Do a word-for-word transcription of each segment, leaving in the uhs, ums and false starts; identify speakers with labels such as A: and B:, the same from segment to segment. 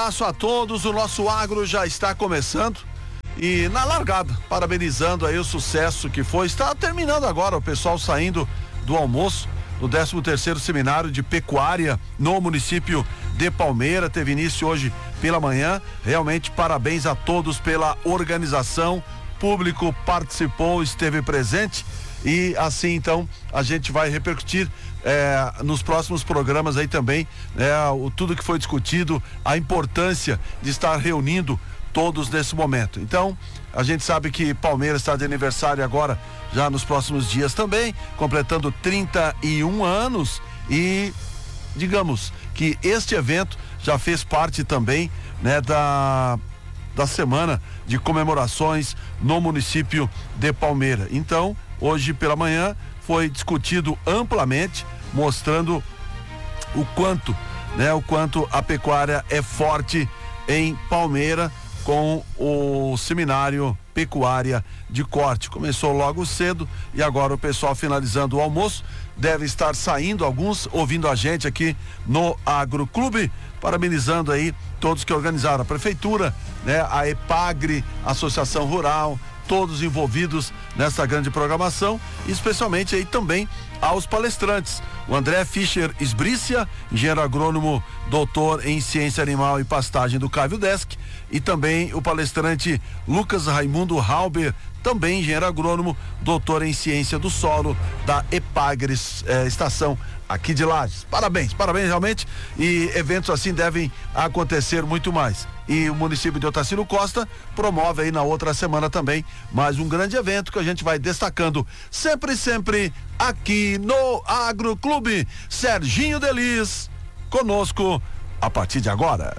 A: abraço a todos, o nosso agro já está começando e na largada, parabenizando aí o sucesso que foi, está terminando agora o pessoal saindo do almoço do décimo terceiro Seminário de Pecuária no município de Palmeira, teve início hoje pela manhã, realmente parabéns a todos pela organização, público participou, esteve presente e assim então a gente vai repercutir É, nos próximos programas aí também, né, o, tudo que foi discutido, a importância de estar reunindo todos nesse momento. Então, a gente sabe que Palmeiras está de aniversário agora, já nos próximos dias também, completando trinta e um anos e digamos que este evento já fez parte também, né, da da semana de comemorações no município de Palmeira. Então, hoje pela manhã foi discutido amplamente, mostrando o quanto, né, o quanto a pecuária é forte em Palmeira com o seminário Pecuária de Corte. Começou logo cedo e agora o pessoal finalizando o almoço deve estar saindo, alguns ouvindo a gente aqui no Agroclube, parabenizando aí todos que organizaram, a prefeitura, né, a EPAGRE, Associação Rural, todos envolvidos nessa grande programação, especialmente aí também aos palestrantes. O André Fischer Esbrícia, engenheiro agrônomo, doutor em ciência animal e pastagem do Cávio Desk, e também o palestrante Lucas Raimundo Halber, também engenheiro agrônomo, doutor em ciência do solo da EPAGRE, eh, estação aqui de Lages. Parabéns, parabéns realmente, e eventos assim devem acontecer muito mais. E o município de Otacílio Costa promove aí na outra semana também mais um grande evento que a gente vai destacando sempre, sempre aqui no Agroclube. Serginho Delis conosco a partir de agora.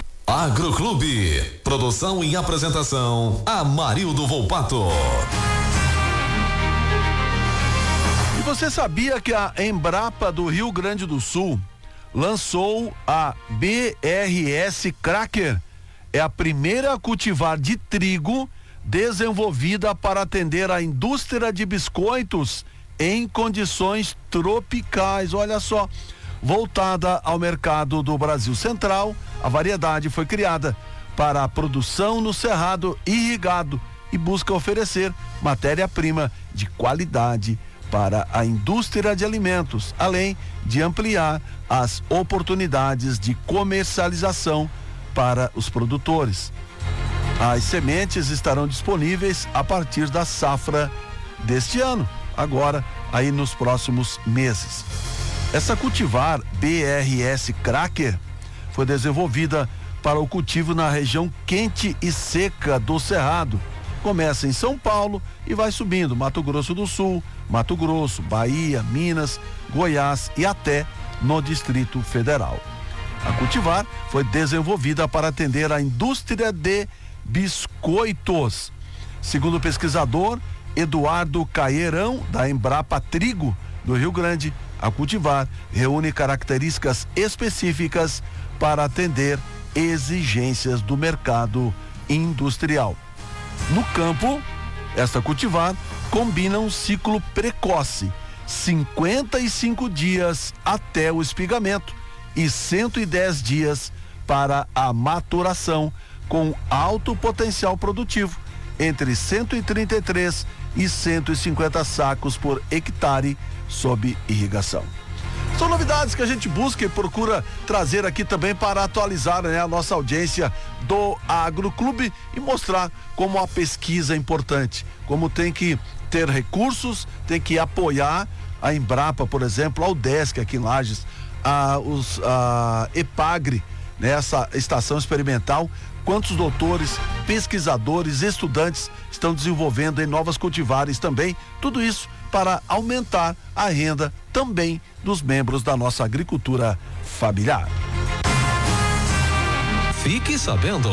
B: Agroclube, produção e apresentação, Amarildo Volpato.
A: E você sabia que a Embrapa do Rio Grande do Sul lançou a B R S Cracker? É a primeira cultivar de trigo desenvolvida para atender a indústria de biscoitos em condições tropicais. Olha só, voltada ao mercado do Brasil Central, a variedade foi criada para a produção no cerrado irrigado e busca oferecer matéria-prima de qualidade para a indústria de alimentos, além de ampliar as oportunidades de comercialização para os produtores. As sementes estarão disponíveis a partir da safra deste ano, agora aí nos próximos meses. Essa cultivar B R S Cracker foi desenvolvida para o cultivo na região quente e seca do Cerrado. Começa em São Paulo e vai subindo Mato Grosso do Sul, Mato Grosso, Bahia, Minas, Goiás e até no Distrito Federal. A cultivar foi desenvolvida para atender a indústria de biscoitos. Segundo o pesquisador Eduardo Caeirão, da Embrapa Trigo do Rio Grande, a cultivar reúne características específicas para atender exigências do mercado industrial. No campo, esta cultivar combina um ciclo precoce, cinquenta e cinco dias até o espigamento e cento e dez dias para a maturação, com alto potencial produtivo, entre cento e trinta e três e cento e cinquenta sacos por hectare sob irrigação. São novidades que a gente busca e procura trazer aqui também para atualizar, né, a nossa audiência do Agroclube e mostrar como a pesquisa é importante, como tem que ter recursos, tem que apoiar a Embrapa, por exemplo, a UDESC aqui em Lages, a, os, a EPAGRE, né, essa estação experimental, quantos doutores, pesquisadores, estudantes estão desenvolvendo em novas cultivares também, tudo isso para aumentar a renda também dos membros da nossa agricultura familiar.
B: Fique sabendo.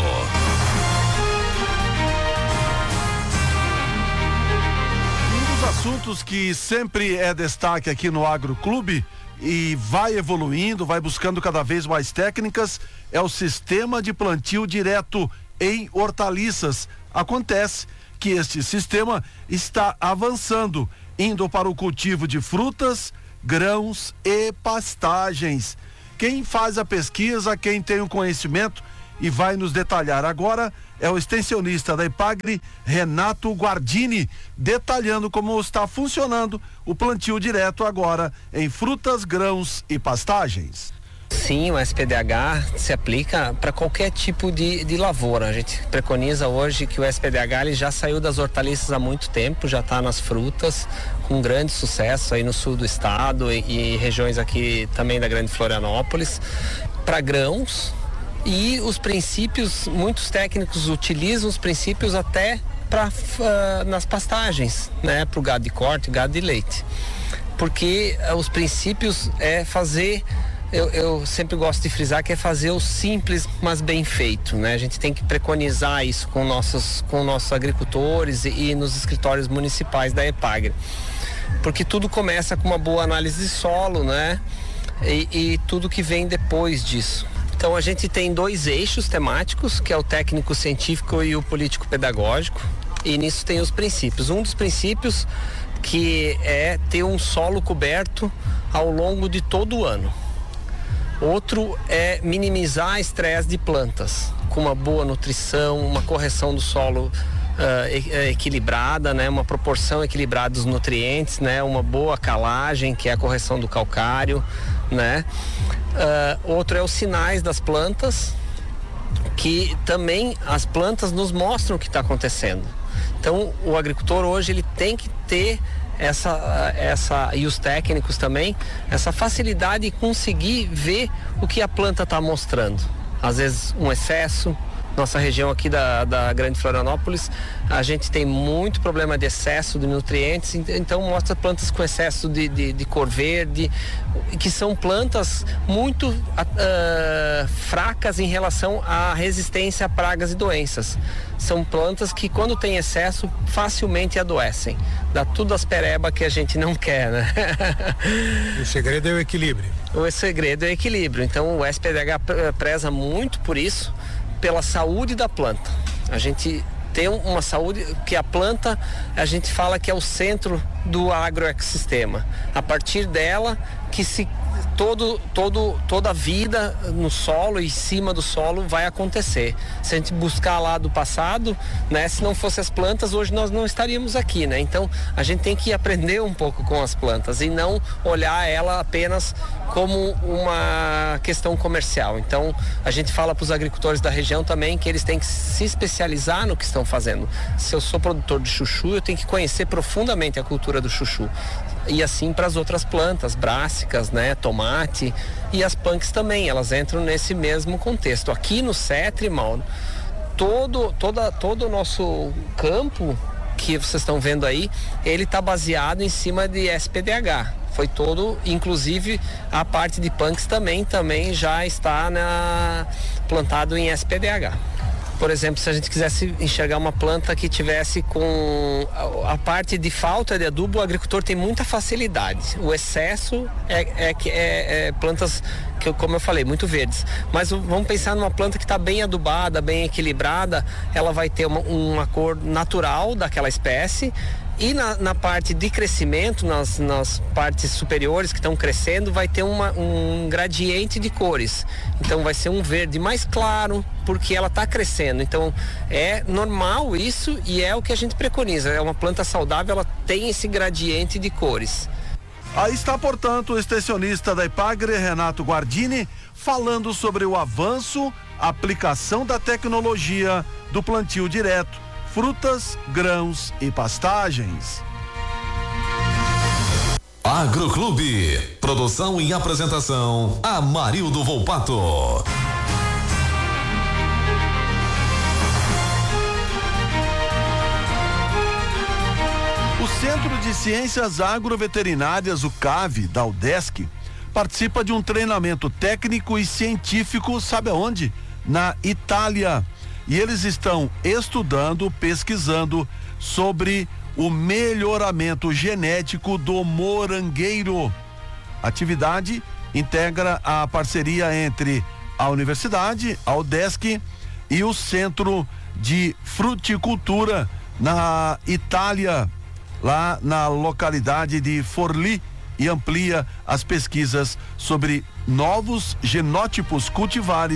A: Um dos assuntos que sempre é destaque aqui no Agroclube e vai evoluindo, vai buscando cada vez mais técnicas, é o sistema de plantio direto em hortaliças. Acontece que este sistema está avançando, indo para o cultivo de frutas, grãos e pastagens. Quem faz a pesquisa, quem tem o conhecimento e vai nos detalhar agora é o extensionista da Epagre, Renato Guardini, detalhando como está funcionando o plantio direto agora em frutas, grãos e pastagens.
C: Sim, o S P D H se aplica para qualquer tipo de, de lavoura. A gente preconiza hoje que o S P D H ele já saiu das hortaliças há muito tempo, já está nas frutas, com grande sucesso aí no sul do estado e, e regiões aqui também da Grande Florianópolis. Para grãos, e os princípios, muitos técnicos utilizam os princípios até para uh, nas pastagens, né, para o gado de corte, gado de leite. Porque uh, os princípios é fazer Eu, eu sempre gosto de frisar que é fazer o simples, mas bem feito, né? A gente tem que preconizar isso com nossos, com nossos agricultores e, e nos escritórios municipais da Epagre. Porque tudo começa com uma boa análise de solo, né? E, e tudo que vem depois disso. Então a gente tem dois eixos temáticos, que é o técnico científico e o político pedagógico. E nisso tem os princípios. Um dos princípios que é ter um solo coberto ao longo de todo o ano. Outro é minimizar estresse de plantas, com uma boa nutrição, uma correção do solo uh, equilibrada, né? Uma proporção equilibrada dos nutrientes, né? Uma boa calagem, que é a correção do calcário, né? Uh, outro é os sinais das plantas, que também as plantas nos mostram o que está acontecendo. Então, o agricultor hoje ele tem que ter essa, essa e os técnicos também, essa facilidade de conseguir ver o que a planta está mostrando. Às vezes um excesso. Nossa região aqui da, da Grande Florianópolis, a gente tem muito problema de excesso de nutrientes, então mostra plantas com excesso de, de, de cor verde, que são plantas muito uh, fracas em relação à resistência a pragas e doenças. São plantas que, quando tem excesso, facilmente adoecem. Dá tudo as perebas que a gente não quer, né?
D: O segredo é o equilíbrio.
C: O segredo é o equilíbrio. Então o S P D H preza muito por isso, pela saúde da planta. A gente tem uma saúde que a planta, a gente fala que é o centro do agroecossistema. A partir dela que se todo, todo, toda a vida no solo e em cima do solo vai acontecer. Se a gente buscar lá do passado, né, se não fosse as plantas, hoje nós não estaríamos aqui, né? Então a gente tem que aprender um pouco com as plantas e não olhar ela apenas como uma questão comercial. Então a gente fala para os agricultores da região também que eles têm que se especializar no que estão fazendo. Se eu sou produtor de chuchu, eu tenho que conhecer profundamente a cultura do chuchu. E assim para as outras plantas, brássicas, né, tomate, e as punks também, elas entram nesse mesmo contexto. Aqui no Cetre, Mauro, todo, toda, todo o nosso campo que vocês estão vendo aí, ele está baseado em cima de S P D H. Foi todo, inclusive a parte de punks também, também já está na, plantado em S P D H. Por exemplo, se a gente quisesse enxergar uma planta que tivesse com a, a parte de falta de adubo, o agricultor tem muita facilidade. O excesso é, é, é, é plantas que, como eu falei, muito verdes. Mas vamos pensar numa planta que está bem adubada, bem equilibrada, ela vai ter uma, uma cor natural daquela espécie. E na, na parte de crescimento, nas, nas partes superiores que estão crescendo, vai ter uma, um gradiente de cores. Então vai ser um verde mais claro, porque ela está crescendo. Então é normal isso e é o que a gente preconiza. É uma planta saudável, ela tem esse gradiente de cores.
A: Aí está, portanto, o extensionista da Epagre, Renato Guardini, falando sobre o avanço, aplicação da tecnologia do plantio direto. Frutas, grãos e pastagens.
B: Agroclube, produção e apresentação, Amarildo Volpato.
A: O Centro de Ciências Agroveterinárias, o C A V, da UDESC, participa de um treinamento técnico e científico, sabe aonde? Na Itália. E eles estão estudando, pesquisando sobre o melhoramento genético do morangueiro. A atividade integra a parceria entre a universidade, a UDESC e o Centro de Fruticultura na Itália, lá na localidade de Forlì, e amplia as pesquisas sobre novos genótipos cultivares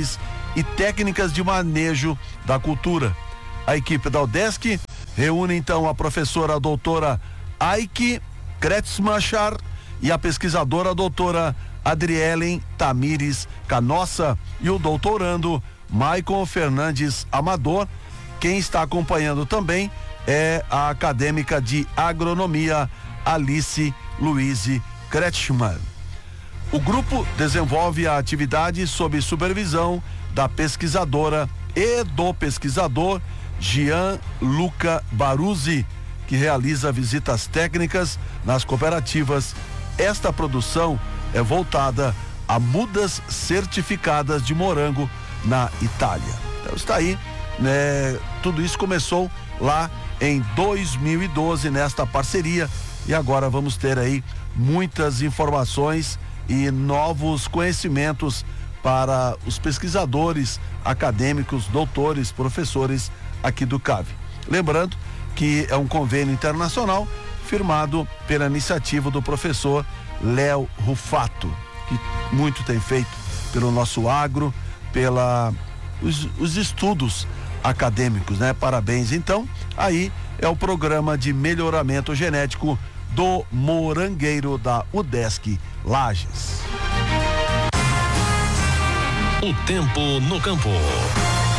A: e técnicas de manejo da cultura. A equipe da UDESC reúne então a professora a doutora Aike Kretzmachar e a pesquisadora a doutora Adrielen Tamires Canossa e o doutorando Maicon Fernandes Amador. Quem está acompanhando também é a acadêmica de agronomia Alice Luiz Kretschmann. O grupo desenvolve a atividade sob supervisão da pesquisadora e do pesquisador Gianluca Baruzzi, que realiza visitas técnicas nas cooperativas. Esta produção é voltada a mudas certificadas de morango na Itália. Então está aí, né? Tudo isso começou lá em dois mil e doze nesta parceria e agora vamos ter aí muitas informações e novos conhecimentos para os pesquisadores, acadêmicos, doutores, professores aqui do C A V. Lembrando que é um convênio internacional firmado pela iniciativa do professor Léo Rufato, que muito tem feito pelo nosso agro, pela os, os estudos acadêmicos, né? Parabéns. Então, aí é o programa de melhoramento genético do morangueiro da UDESC Lages.
B: O tempo no campo.